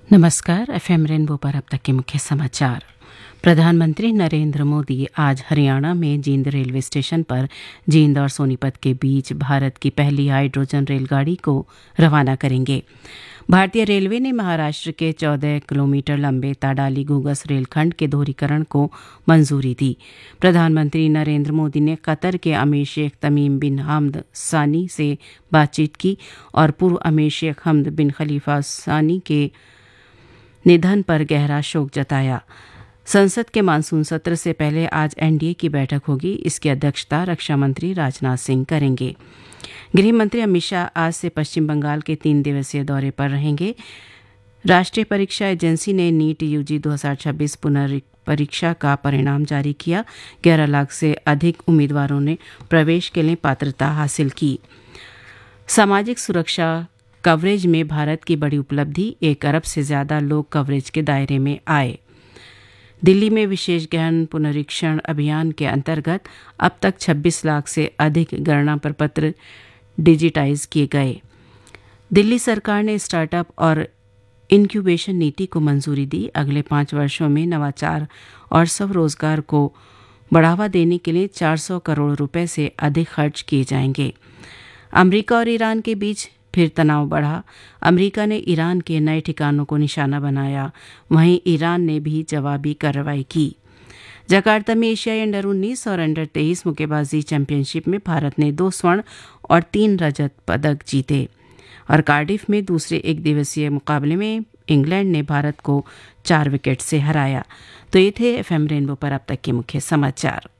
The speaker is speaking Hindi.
नमस्कार। एफएम रेनबो पर अब तक के मुख्य समाचार। प्रधानमंत्री नरेंद्र मोदी आज हरियाणा में जींद रेलवे स्टेशन पर जींद और सोनीपत के बीच भारत की पहली हाइड्रोजन रेलगाड़ी को रवाना करेंगे। भारतीय रेलवे ने महाराष्ट्र के 14 किलोमीटर लंबे ताडाली घूगस रेलखंड के दोहरीकरण को मंजूरी दी। प्रधानमंत्री नरेंद्र मोदी ने कतर के अमीर शेख तमीम बिन हमद सानी से बातचीत की और पूर्व अमीर शेख हमद बिन खलीफा सानी के निधन पर गहरा शोक जताया। संसद के मानसून सत्र से पहले आज एनडीए की बैठक होगी। इसकी अध्यक्षता रक्षा मंत्री राजनाथ सिंह करेंगे। गृह मंत्री अमित शाह आज से पश्चिम बंगाल के 3 दिवसीय दौरे पर रहेंगे। राष्ट्रीय परीक्षा एजेंसी ने नीट यूजी 2026 पुनर्परीक्षा का परिणाम जारी किया। 11 लाख से अधिक उम्मीदवारों ने प्रवेश के लिए पात्रता हासिल की। सामाजिक सुरक्षा कवरेज में भारत की बड़ी उपलब्धि, 1 अरब से ज्यादा लोग कवरेज के दायरे में आए। दिल्ली में विशेष गहन पुनरीक्षण अभियान के अंतर्गत अब तक 26 लाख से अधिक गणना प्रपत्र डिजिटाइज किए गए। दिल्ली सरकार ने स्टार्टअप और इंक्यूबेशन नीति को मंजूरी दी। अगले 5 वर्षों में नवाचार और स्वरोजगार को बढ़ावा देने के लिए 400 करोड़ रुपए से अधिक खर्च किए जाएंगे। अमेरिका और ईरान के बीच फिर तनाव बढ़ा। अमेरिका ने ईरान के नए ठिकानों को निशाना बनाया, वहीं ईरान ने भी जवाबी कार्रवाई की। जकार्ता में एशियाई अंडर 19 और अंडर 23 मुक्केबाजी चैंपियनशिप में भारत ने 2 स्वर्ण और 3 रजत पदक जीते। और कार्डिफ में दूसरे एक दिवसीय मुकाबले में इंग्लैंड ने भारत को 4 विकेट से हराया। तो ये थे एफएम रेनबो पर अब तक के मुख्य समाचार।